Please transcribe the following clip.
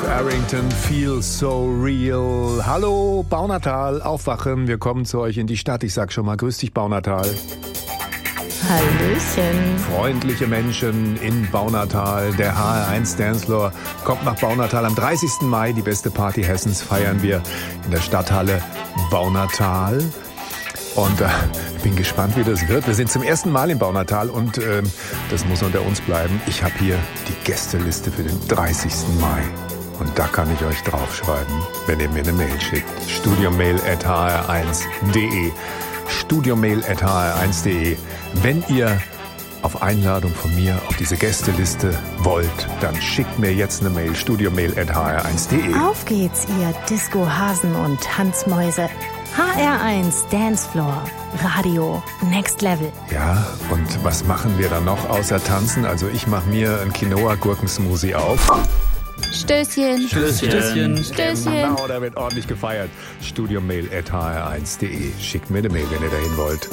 Arrington, Feel So Real. Hallo Baunatal, aufwachen, wir kommen zu euch in die Stadt. Ich sag schon mal, grüß dich Baunatal. Hallöchen. Freundliche Menschen in Baunatal. Der HR1 Dancefloor kommt nach Baunatal. Am 30. Mai, die beste Party Hessens, feiern wir in der Stadthalle Baunatal. Und ich bin gespannt, wie das wird. Wir sind zum ersten Mal in Baunatal und das muss unter uns bleiben. Ich habe hier die Gästeliste für den 30. Mai. Und da kann ich euch draufschreiben, wenn ihr mir eine Mail schickt. studiomail@hr1.de studiomail@hr1.de. Wenn ihr auf Einladung von mir auf diese Gästeliste wollt, dann schickt mir jetzt eine Mail. studiomail@hr1.de. Auf geht's, ihr Disco-Hasen und Tanzmäuse. HR1 Dancefloor. Radio Next Level. Ja, und was machen wir dann noch außer tanzen? Also ich mache mir ein Quinoa-Gurkensmoothie auf. Stößchen. Stößchen. Stößchen. Genau, da wird ordentlich gefeiert. studiomail@hr1.de. Schickt mir eine Mail, wenn ihr dahin wollt.